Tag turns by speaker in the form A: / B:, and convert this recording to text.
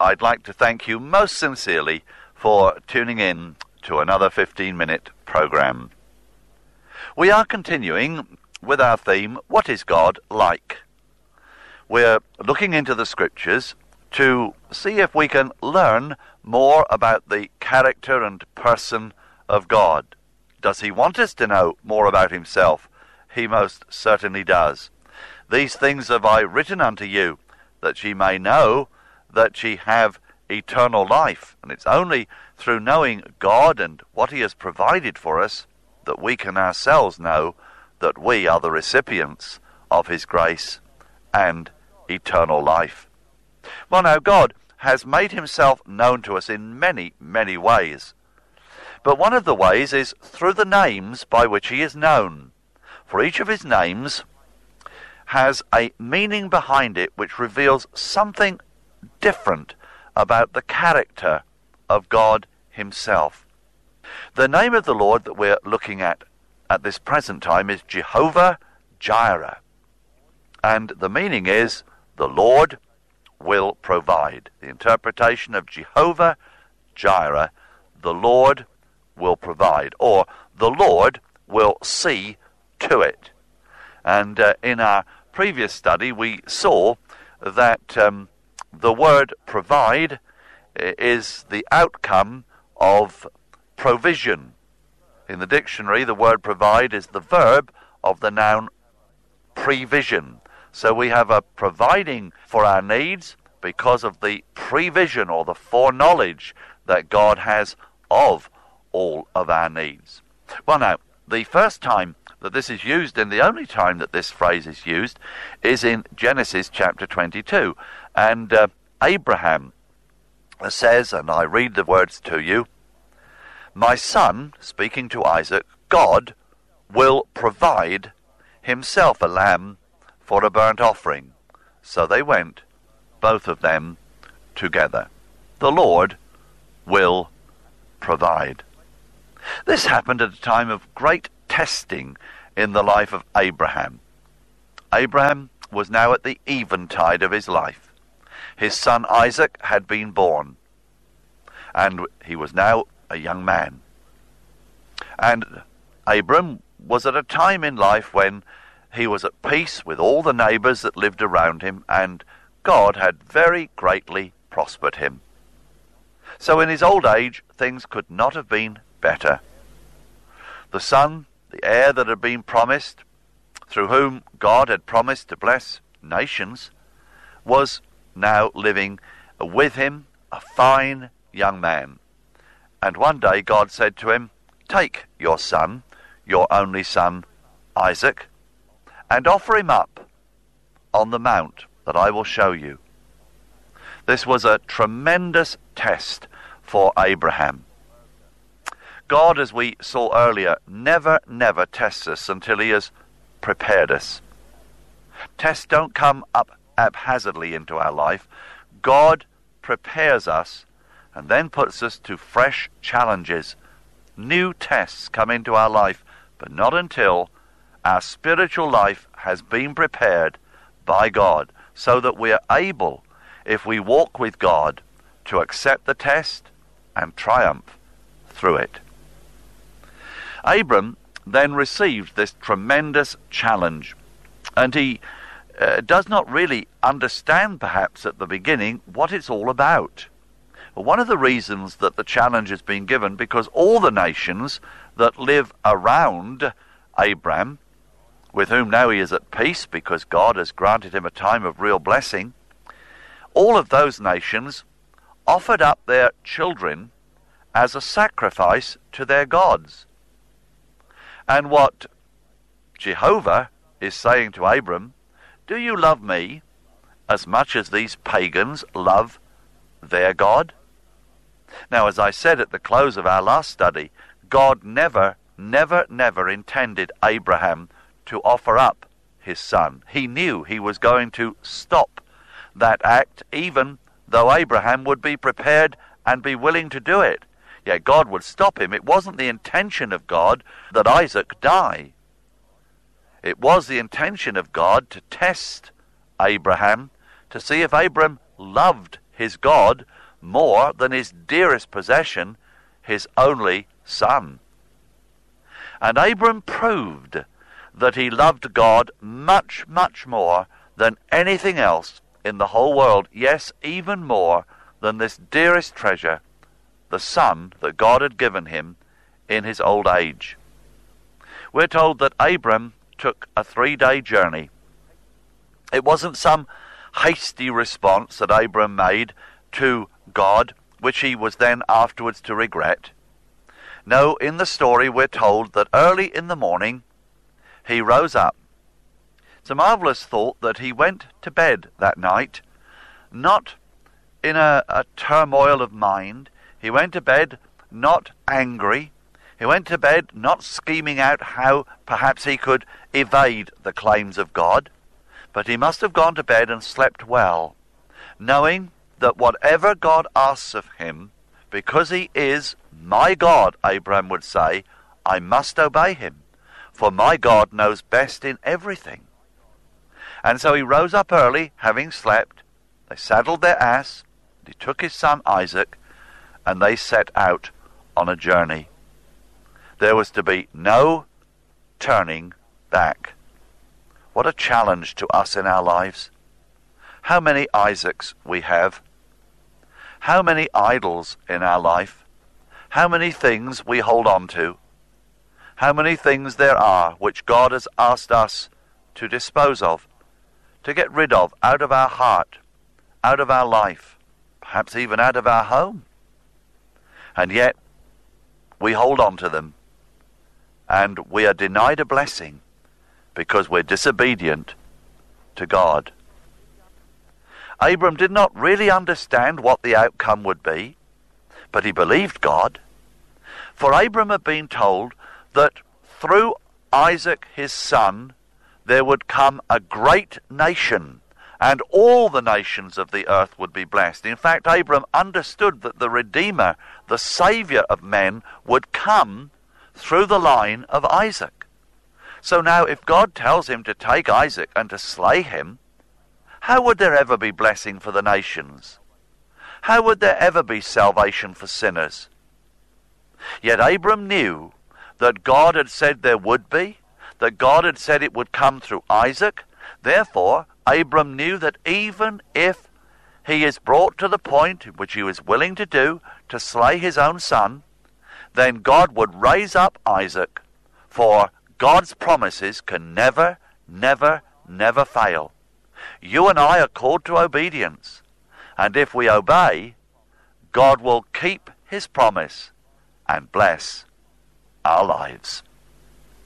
A: I'd like to thank you most sincerely for tuning in to another 15-minute program. We are continuing with our theme, What is God Like? We're looking into the scriptures to see if we can learn more about the character and person of God. Does he want us to know more about himself? He most certainly does. These things have I written unto you, that ye may know that ye have eternal life. And it's only through knowing God and what he has provided for us that we can ourselves know that we are the recipients of his grace and eternal life. Well, now, God has made himself known to us in many, many ways. But one of the ways is through the names by which he is known. For each of his names has a meaning behind it which reveals something different about the character of God himself. The name of the Lord that we're looking at this present time is Jehovah Jireh. And the meaning is, the Lord will provide. The interpretation of Jehovah Jireh, the Lord will provide, or the Lord will see to it. And in our previous study we saw that the word provide is the outcome of provision. In the dictionary, the word provide is the verb of the noun prevision. So we have a providing for our needs because of the prevision or the foreknowledge that God has of all of our needs. Well, now, the first time that this is used, and the only time that this phrase is used, is in Genesis chapter 22. And Abraham says, and I read the words to you, "My son," speaking to Isaac, "God will provide himself a lamb for a burnt offering." So they went, both of them together. The Lord will provide. This happened at a time of great testing in the life of Abraham. Abraham was now at the eventide of his life. His son Isaac had been born, and he was now a young man. And Abram was at a time in life when he was at peace with all the neighbours that lived around him, and God had very greatly prospered him. So in his old age, things could not have been better. The son, the heir that had been promised, through whom God had promised to bless nations, was now living with him, a fine young man. And one day God said to him, "Take your son, your only son, Isaac, and offer him up on the mount that I will show you." This was a tremendous test for Abraham. God, as we saw earlier, never tests us until he has prepared us. Tests don't come up haphazardly into our life. God prepares us and then puts us to fresh challenges. New tests come into our life, but not until our spiritual life has been prepared by God, so that we are able, if we walk with God, to accept the test and triumph through it. Abram then received this tremendous challenge, and he does not really understand, perhaps at the beginning, what it's all about. One of the reasons that the challenge has been given, because all the nations that live around Abram, with whom now he is at peace because God has granted him a time of real blessing, all of those nations offered up their children as a sacrifice to their gods. And what Jehovah is saying to Abram, "Do you love me as much as these pagans love their God?" Now, as I said at the close of our last study, God never intended Abraham to offer up his son. He knew he was going to stop that act, even though Abraham would be prepared and be willing to do it. Yet God would stop him. It wasn't the intention of God that Isaac die. It was the intention of God to test Abraham, to see if Abram loved his God more than his dearest possession, his only son. And Abram proved that he loved God much, much more than anything else in the whole world, yes, even more than this dearest treasure, the son that God had given him in his old age. We're told that Abram took a 3-day journey. It wasn't some hasty response that Abram made to God, which he was then afterwards to regret. No, in the story we're told that early in the morning he rose up. It's a marvellous thought that he went to bed that night, not in a turmoil of mind. He went to bed not angry. He went to bed not scheming out how perhaps he could evade the claims of God, but he must have gone to bed and slept well, knowing that whatever God asks of him, because he is my God, Abraham would say, I must obey him, for my God knows best in everything. And so he rose up early, having slept. They saddled their ass, he took his son Isaac, and they set out on a journey. There was to be no turning back. What a challenge to us in our lives. How many Isaacs we have. How many idols in our life. How many things we hold on to. How many things there are which God has asked us to dispose of, to get rid of, out of our heart, out of our life, perhaps even out of our home. And yet we hold on to them, and we are denied a blessing because we're disobedient to God. Abram did not really understand what the outcome would be, but he believed God. For Abram had been told that through Isaac his son there would come a great nation, and all the nations of the earth would be blessed. In fact, Abram understood that the Redeemer, the Saviour of men, would come through the line of Isaac. So now if God tells him to take Isaac and to slay him, how would there ever be blessing for the nations? How would there ever be salvation for sinners? Yet Abram knew that God had said there would be, that God had said it would come through Isaac. Therefore, Abram knew that even if he is brought to the point which he was willing to do, to slay his own son, then God would raise up Isaac, for God's promises can never, never, never fail. You and I are called to obedience, and if we obey, God will keep his promise and bless our lives.